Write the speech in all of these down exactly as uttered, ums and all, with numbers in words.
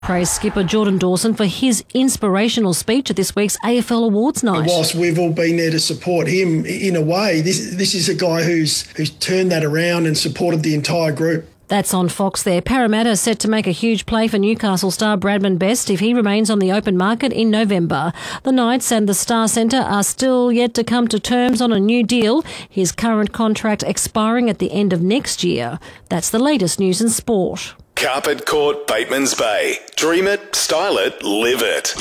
Praised skipper Jordan Dawson for his inspirational speech at this week's A F L Awards night. Whilst we've all been there to support him, in a way, this this is a guy who's who's turned that around and supported the entire group. That's on Fox there. Parramatta set to make a huge play for Newcastle star Bradman Best if he remains on the open market in November. The Knights and the Star Centre are still yet to come to terms on a new deal, his current contract expiring at the end of next year. That's the latest news in sport. Carpet Court, Bateman's Bay. Dream it, style it, live it.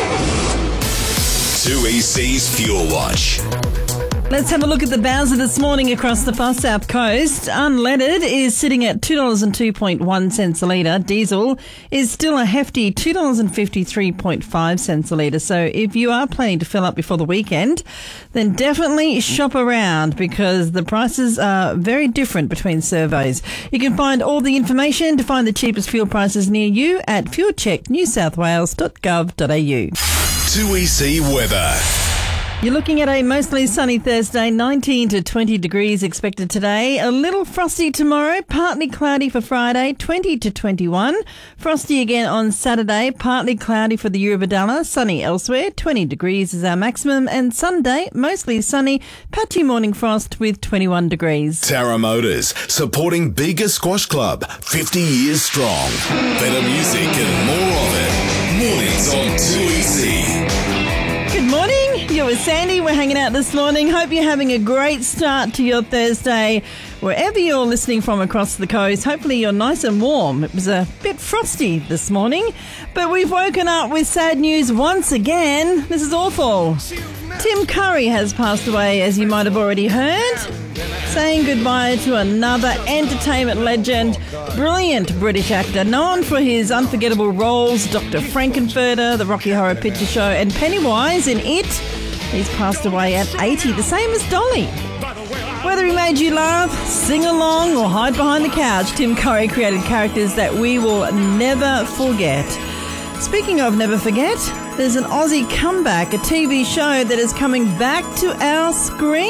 two E C's Fuel Watch. Let's have a look at the Bowser this morning across the far south coast. Unleaded is sitting at two dollars and two point one cents a litre. Diesel is still a hefty two dollars and fifty-three point five cents a litre. So if you are planning to fill up before the weekend, then definitely shop around because the prices are very different between servos. You can find all the information to find the cheapest fuel prices near you at fuel check new south wales dot gov dot a u. two E C weather. You're looking at a mostly sunny Thursday, nineteen to twenty degrees expected today. A little frosty tomorrow, partly cloudy for Friday, twenty to twenty-one. Frosty again on Saturday, partly cloudy for the Eurobodalla, sunny elsewhere, twenty degrees is our maximum. And Sunday, mostly sunny, patchy morning frost with twenty-one degrees. Tara Motors, supporting Bega Squash Club, fifty years strong. Better music and more of it. Mornings on two E C. Good morning. You're with Sandy. We're hanging out this morning. Hope you're having a great start to your Thursday. Wherever you're listening from across the coast, hopefully you're nice and warm. It was a bit frosty this morning, but we've woken up with sad news once again. This is awful. Tim Curry has passed away, as you might have already heard. Saying goodbye to another entertainment legend, brilliant British actor, known for his unforgettable roles, Doctor Frankenfurter, The Rocky Horror Picture Show, and Pennywise in It. He's passed away at eighty, the same as Dolly. Whether he made you laugh, sing along, or hide behind the couch, Tim Curry created characters that we will never forget. Speaking of never forget, there's an Aussie comeback, a T V show that is coming back to our screen.